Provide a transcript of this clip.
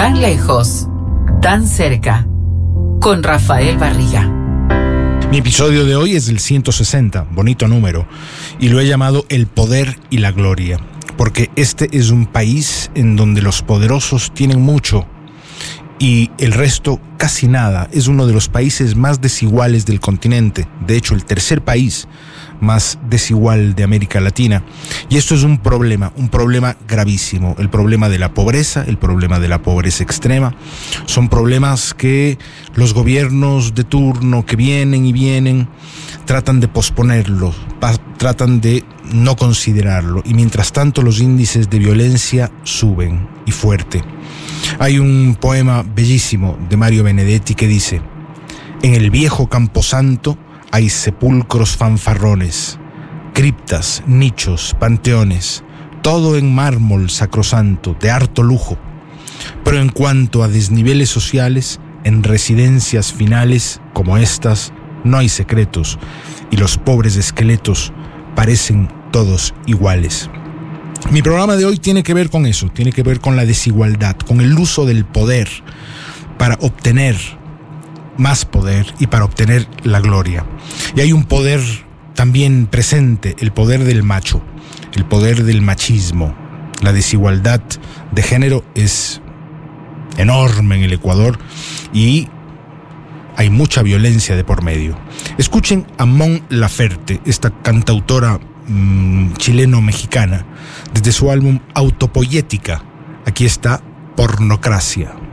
Tan lejos, tan cerca, con Rafael Barriga. Mi episodio de hoy es del 160, bonito número, y lo he llamado El poder y la gloria, porque este es un país en donde los poderosos tienen mucho y el resto casi nada. Es uno de los países más desiguales del continente, de hecho el tercer país más desigual de América Latina. Y esto es un problema gravísimo, el problema de la pobreza extrema. Son problemas que los gobiernos de turno que vienen y vienen tratan de posponerlo, tratan de no considerarlo, y mientras tanto los índices de violencia suben, y fuerte. Hay un poema bellísimo de Mario Benedetti que dice: en el viejo camposanto hay sepulcros fanfarrones, criptas, nichos, panteones, todo en mármol sacrosanto, de harto lujo. Pero en cuanto a desniveles sociales, en residencias finales como estas no hay secretos, y los pobres esqueletos parecen todos iguales. Mi programa de hoy tiene que ver con eso, tiene que ver con la desigualdad, con el uso del poder para obtener más poder y para obtener la gloria. Y hay un poder también presente, el poder del macho, el poder del machismo. La desigualdad de género es enorme en el Ecuador y hay mucha violencia de por medio. Escuchen a Mon Laferte, esta cantautora chileno-mexicana, desde su álbum Autopoyética. Aquí está Pornocracia.